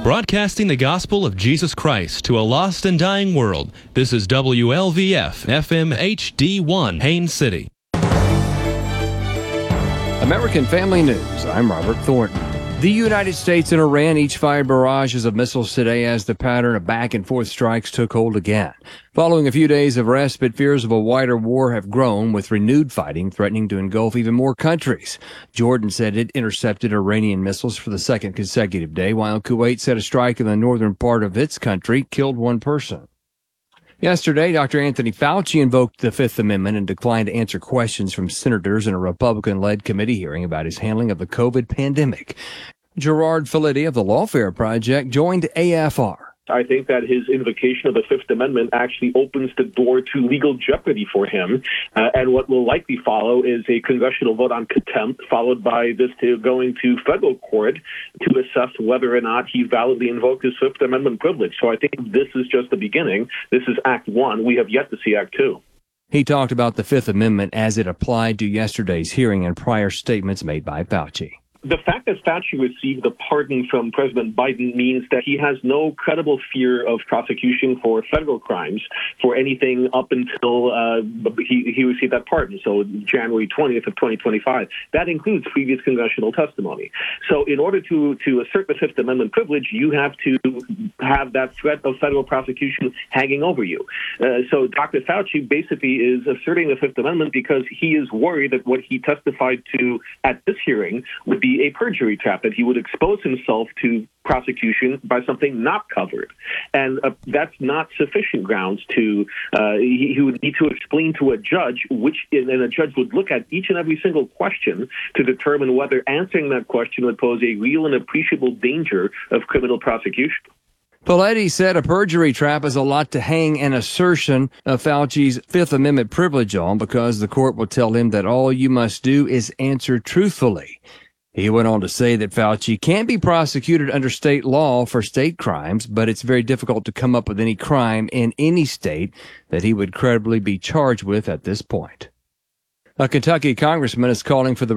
Broadcasting the gospel of Jesus Christ to a lost and dying world, this is WLVF FM HD1 Haines City. American Family News, I'm Robert Thornton. The United States and Iran each fired barrages of missiles today as the pattern of back-and-forth strikes took hold again. Following a few days of respite, fears of a wider war have grown, with renewed fighting threatening to engulf even more countries. Jordan said it intercepted Iranian missiles for the second consecutive day, while Kuwait said a strike in the northern part of its country killed one person. Yesterday, Dr. Anthony Fauci invoked the Fifth Amendment and declined to answer questions from senators in a Republican-led committee hearing about his handling of the COVID pandemic. Gerard Filitti of the Lawfare Project joined AFR. I think that his invocation of the Fifth Amendment actually opens the door to legal jeopardy for him. And what will likely follow is a congressional vote on contempt, followed by this going to federal court to assess whether or not he validly invoked his Fifth Amendment privilege. So I think this is just the beginning. This is Act 1. We have yet to see Act 2. He talked about the Fifth Amendment as it applied to yesterday's hearing and prior statements made by Fauci. The fact that Fauci received the pardon from President Biden means that he has no credible fear of prosecution for federal crimes for anything up until he received that pardon, so January 20th of 2025. That includes previous congressional testimony. So in order to assert the Fifth Amendment privilege, you have to have that threat of federal prosecution hanging over you. So Dr. Fauci basically is asserting the Fifth Amendment because he is worried that what he testified to at this hearing would be a perjury trap, that he would expose himself to prosecution by something not covered. And that's not sufficient grounds to, he would need to explain to a judge, and a judge would look at each and every single question to determine whether answering that question would pose a real and appreciable danger of criminal prosecution. Filitti said a perjury trap is a lot to hang an assertion of Fauci's Fifth Amendment privilege on, because the court will tell him that all you must do is answer truthfully. He went on to say that Fauci can be prosecuted under state law for state crimes, but it's very difficult to come up with any crime in any state that he would credibly be charged with at this point. A Kentucky congressman is calling for the